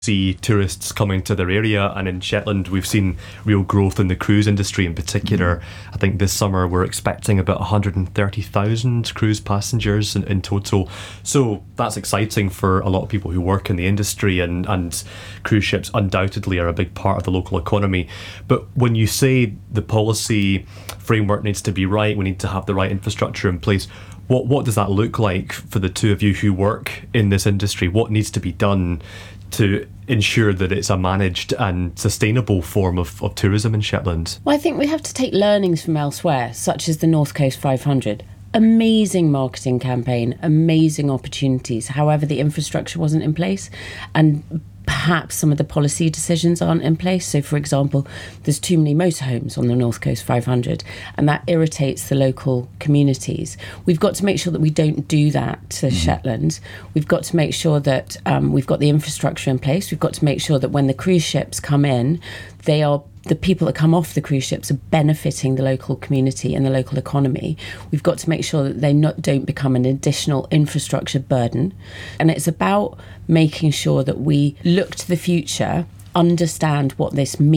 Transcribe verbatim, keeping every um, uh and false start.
see tourists coming to their area, and in Shetland we've seen real growth in the cruise industry in particular. Mm. I think this summer we're expecting about one hundred thirty thousand cruise passengers in, in total, so that's exciting for a lot of people who work in the industry, and, and cruise ships undoubtedly are a big part of the local economy. But when you say the policy framework needs to be right, we need to have the right infrastructure in place, what, what does that look like for the two of you who work in this industry? What needs to be done to ensure that it's a managed and sustainable form of, of tourism in Shetland? Well, I think we have to take learnings from elsewhere, such as the North Coast five hundred. Amazing marketing campaign, amazing opportunities. However, the infrastructure wasn't in place, and perhaps some of the policy decisions aren't in place. So, for example, there's too many motorhomes on the North Coast five hundred, and that irritates the local communities. We've got to make sure that we don't do that to mm. Shetland. We've got to make sure that um, we've got the infrastructure in place. We've got to make sure that when the cruise ships come in, they are the people that come off the cruise ships are benefiting the local community and the local economy. We've got to make sure that they not, don't become an additional infrastructure burden. And it's about making sure that we look to the future, understand what this means.